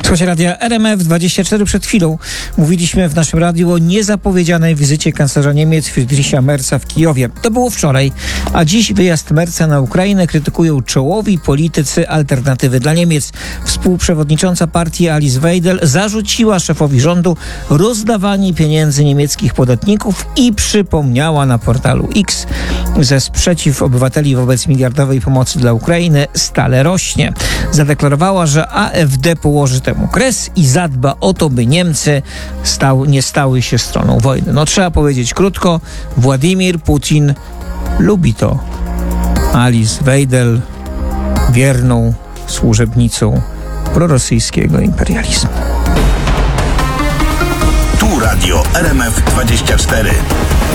Słuchajcie radia RMF24. Przed chwilą mówiliśmy w naszym radiu o niezapowiedzianej wizycie kanclerza Niemiec Friedricha Merza w Kijowie. To było wczoraj, a dziś wyjazd Merza na Ukrainę krytykują czołowi politycy Alternatywy dla Niemiec. Współprzewodnicząca partii Alice Weidel zarzuciła szefowi rządu rozdawanie pieniędzy niemieckich podatników i przypomniała na portalu X, że sprzeciw obywateli wobec miliardowej pomocy dla Ukrainy stale rośnie. Zadeklarowała, że AfD położy temu kres i zadba o to, by Niemcy nie stały się stroną wojny. No trzeba powiedzieć krótko, Władimir Putin lubi to. Alice Weidel wierną służebnicą prorosyjskiego imperializmu. Tu Radio RMF24.